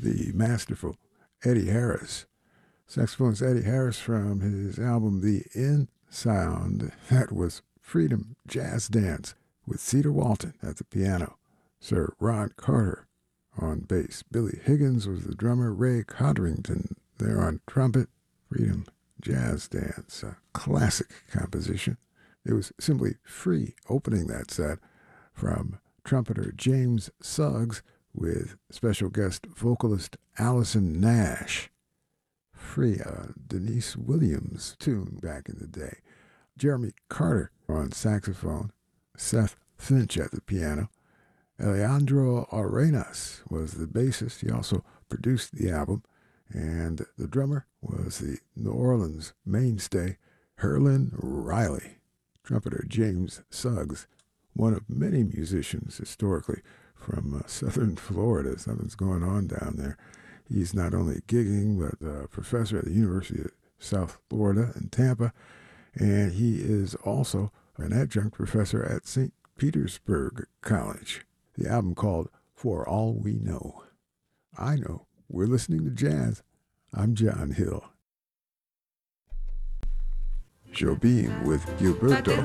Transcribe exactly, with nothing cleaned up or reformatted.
the masterful Eddie Harris. Saxophonist Eddie Harris from his album The In Sound. That was Freedom Jazz Dance with Cedar Walton at the piano. Sir Ron Carter on bass. Billy Higgins was the drummer. Ray Codrington there on trumpet. Freedom Jazz Dance, a classic composition. It was simply free opening that set from trumpeter James Suggs with special guest vocalist Allison Nash. Free, uh, Denise Williams tune back in the day. Jeremy Carter on saxophone. Seth Finch at the piano. Alejandro Arenas was the bassist. He also produced the album. And the drummer was the New Orleans mainstay, Herlin Riley. Trumpeter James Suggs, one of many musicians historically from uh, southern Florida. Something's going on down there. He's not only gigging, but a professor at the University of South Florida in Tampa, and he is also an adjunct professor at Saint Petersburg College. The album called For All We Know. I know. We're listening to jazz. I'm John Hill. Jobim with Gilberto